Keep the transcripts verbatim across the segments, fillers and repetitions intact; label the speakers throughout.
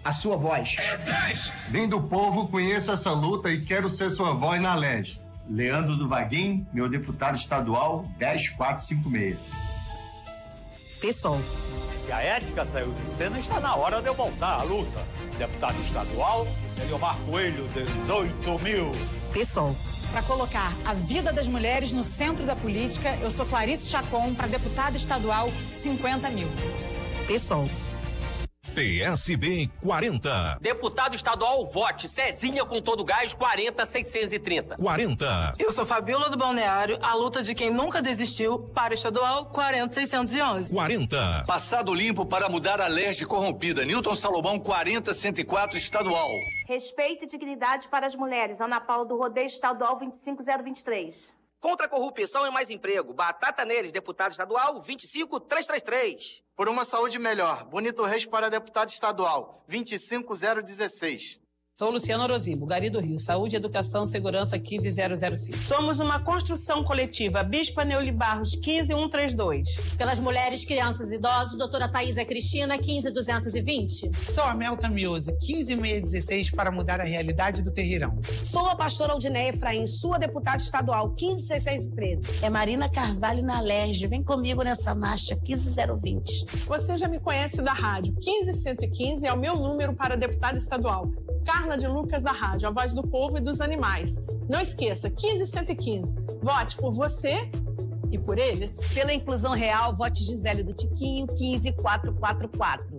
Speaker 1: a sua voz.
Speaker 2: É dez!
Speaker 3: Vim do povo, conheço essa luta e quero ser sua voz na L E G. Leandro do Vaguinho, meu deputado estadual, dez quatro cinco seis.
Speaker 4: PSOL.
Speaker 5: Se a ética saiu de cena, está na hora de eu voltar à luta. Deputado estadual, Eliomar Coelho, dezoito mil.
Speaker 4: PSOL.
Speaker 6: Para colocar a vida das mulheres no centro da política, eu sou Clarice Chacon, para deputada estadual, cinquenta mil.
Speaker 4: PSOL.
Speaker 7: P S B quarenta.
Speaker 8: Deputado estadual, vote. Cezinha com todo gás, quarenta seiscentos e trinta.
Speaker 7: quarenta.
Speaker 9: Eu sou Fabiola do Balneário, a luta de quem nunca desistiu, para estadual, quarenta seiscentos e onze.
Speaker 7: quarenta.
Speaker 10: Passado limpo para mudar a L E G corrompida. Newton Salomão, quarenta cento e quatro, estadual.
Speaker 11: Respeito e dignidade para as mulheres. Ana Paula do Rodeio Estadual, vinte e cinco mil e vinte e três.
Speaker 12: Contra a corrupção e mais emprego. Batata neles, deputado estadual, vinte e cinco mil trezentos e trinta e três.
Speaker 13: Por uma saúde melhor. Bonito Reis para deputado estadual, vinte e cinco mil dezesseis.
Speaker 14: Sou Luciana Orozimbo, Gari do Rio. Saúde, Educação, Segurança, quinze mil cinco.
Speaker 15: Somos uma construção coletiva. Bispa Neuli Barros, quinze mil cento e trinta e dois.
Speaker 16: Pelas mulheres, crianças e idosos, doutora Thaisa Cristina, quinze mil duzentos e vinte.
Speaker 17: Sou a Melta Mioso, quinze mil dezesseis, para mudar a realidade do Terreirão.
Speaker 18: Sou a pastora Aldineia Efraim, sua deputada estadual, quinze mil seiscentos e treze.
Speaker 19: É Marina Carvalho na L E G. Vem comigo nessa marcha, quinze mil vinte.
Speaker 15: Você já me conhece da rádio. quinze mil cento e quinze é o meu número para deputada estadual. Carla de Lucas da Rádio, a voz do povo e dos animais. Não esqueça, quinze mil cento e quinze. Vote por você e por eles.
Speaker 18: Pela inclusão real, vote Gisele do Tiquinho, quinze mil quatrocentos e quarenta e quatro.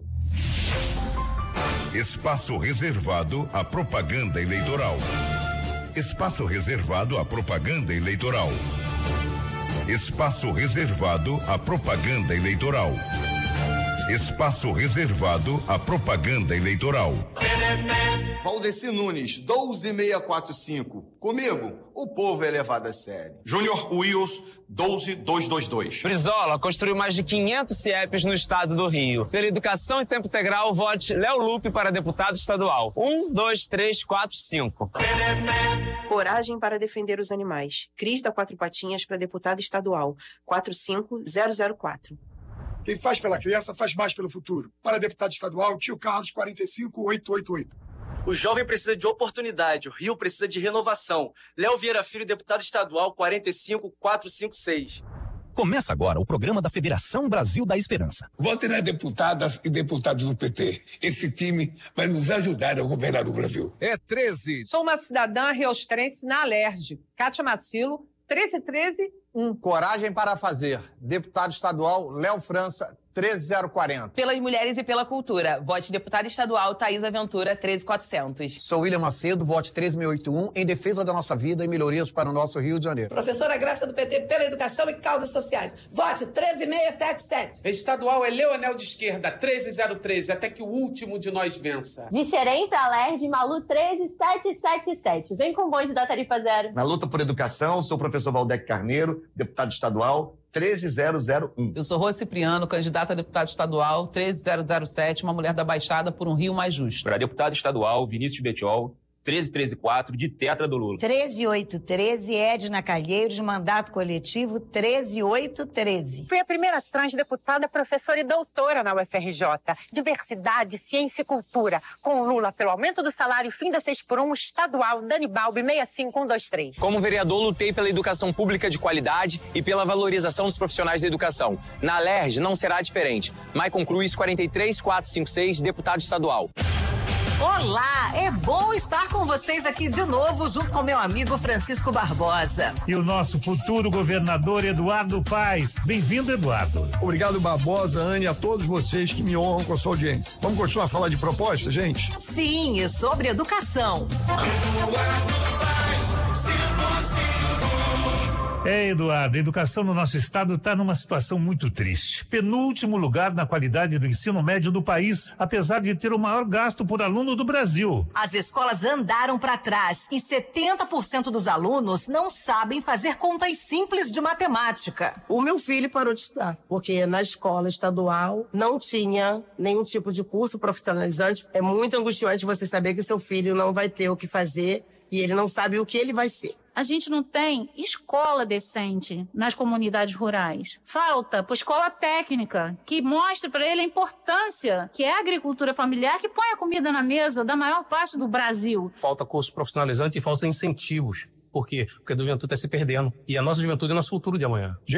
Speaker 7: Espaço reservado à propaganda eleitoral. Espaço reservado à propaganda eleitoral. Espaço reservado à propaganda eleitoral. Espaço reservado à propaganda eleitoral.
Speaker 20: Valdeci Nunes, doze mil seiscentos e quarenta e cinco. Comigo, o povo é levado a sério.
Speaker 21: Júnior Wills, doze mil duzentos e vinte e dois.
Speaker 22: Brizola construiu mais de quinhentos C I Ps no estado do Rio. Pela educação em tempo integral, vote Léo Lupe para deputado estadual. um, dois, três, quatro, cinco.
Speaker 23: Coragem para defender os animais. Cris da Quatro Patinhas para deputado estadual. quatro cinco zero zero quatro.
Speaker 24: Quem faz pela criança faz mais pelo futuro. Para deputado estadual, Tio Carlos, quarenta e cinco mil oitocentos e oitenta e oito.
Speaker 25: O jovem precisa de oportunidade, o Rio precisa de renovação. Léo Vieira Filho, deputado estadual, quarenta e cinco mil quatrocentos e cinquenta e seis.
Speaker 26: Começa agora o programa da Federação Brasil da Esperança.
Speaker 27: Vote nas deputadas e deputados do P T. Esse time vai nos ajudar a governar o Brasil.
Speaker 28: É treze.
Speaker 29: Sou uma cidadã riostrense na Alerj. Kátia Macilo, treze treze um.
Speaker 30: Coragem para fazer. Deputado estadual Léo França, treze mil quarenta.
Speaker 31: Pelas mulheres e pela cultura, vote deputada estadual Thaisa Ventura, treze mil quatrocentos.
Speaker 30: Sou William Macedo, vote treze mil oitenta e um, em defesa da nossa vida e melhorias para o nosso Rio de Janeiro.
Speaker 32: Professora Graça do P T pela educação e causas sociais, vote treze mil seiscentos e setenta e sete.
Speaker 33: Estadual é Leonel de Esquerda, treze mil treze, até que o último de nós vença.
Speaker 34: De Xerém para Alerj, Malu, treze mil setecentos e setenta e sete. Vem com o bonde da tarifa zero.
Speaker 3: Na luta por educação, sou o professor Valdec Carneiro, deputado estadual, treze mil um.
Speaker 14: Eu sou Rô Cipriano, candidata a deputado estadual, treze mil sete, uma mulher da Baixada por um Rio mais justo.
Speaker 35: Para deputado estadual, Vinícius Betiol, treze mil trezentos e quatro, de tetra do Lula.
Speaker 36: treze mil oitocentos e treze, Edna Calheiros, mandato coletivo, treze mil oitocentos e treze.
Speaker 37: Fui a primeira transdeputada, professora e doutora na U F R J. Diversidade, ciência e cultura. Com Lula pelo aumento do salário, fim da seis por um, estadual, Dani Balbi, seis cinco um dois três.
Speaker 22: Como vereador, lutei pela educação pública de qualidade e pela valorização dos profissionais da educação. Na Alerj não será diferente. Maicon Cruz, quarenta e três mil quatrocentos e cinquenta e seis, deputado estadual.
Speaker 4: Olá, é bom estar com vocês aqui de novo, junto com meu amigo Francisco Barbosa.
Speaker 38: E o nosso futuro governador Eduardo Paes. Bem-vindo, Eduardo.
Speaker 39: Obrigado, Barbosa, Anne, e a todos vocês que me honram com a sua audiência. Vamos continuar a falar de proposta, gente?
Speaker 4: Sim, e sobre educação.
Speaker 38: Eduardo Paes, É, Eduardo, a educação no nosso estado está numa situação muito triste. Penúltimo lugar na qualidade do ensino médio do país, apesar de ter o maior gasto por aluno do Brasil.
Speaker 4: As escolas andaram para trás e setenta por cento dos alunos não sabem fazer contas simples de matemática.
Speaker 40: O meu filho parou de estudar, porque na escola estadual não tinha nenhum tipo de curso profissionalizante. É muito angustiante você saber que seu filho não vai ter o que fazer e ele não sabe o que ele vai ser.
Speaker 1: A gente não tem escola decente nas comunidades rurais. Falta por escola técnica, que mostre para ele a importância que é a agricultura familiar, que põe a comida na mesa da maior parte do Brasil.
Speaker 2: Falta curso profissionalizante e falta incentivos. Por quê? Porque a juventude está se perdendo. E a nossa juventude é o nosso futuro de amanhã.